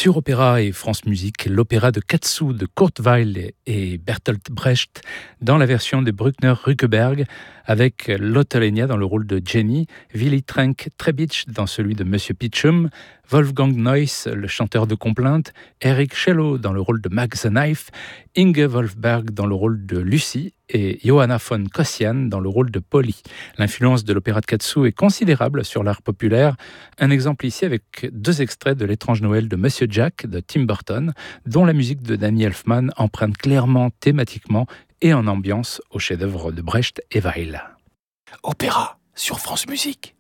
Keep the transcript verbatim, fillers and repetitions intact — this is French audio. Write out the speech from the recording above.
Sur Opéra et France Musique, l'opéra de Katsu de Kurt Weill et Bertolt Brecht dans la version de Bruckner-Rückeberg avec Lotte Lenya dans le rôle de Jenny, Willy Trenck Trebitsch dans celui de Monsieur Pitchum, Wolfgang Neuss, le chanteur de complainte, Eric Schellow dans le rôle de Max the Knife, Inge Wolfberg dans le rôle de Lucie et Johanna von Kossian dans le rôle de Polly. L'influence de l'opéra de Katsu est considérable sur l'art populaire. Un exemple ici avec deux extraits de L'étrange Noël de Monsieur Jack de Tim Burton, dont la musique de Danny Elfman emprunte clairement thématiquement et en ambiance au chef-d'œuvre de Brecht et Weill. Opéra sur France Musique.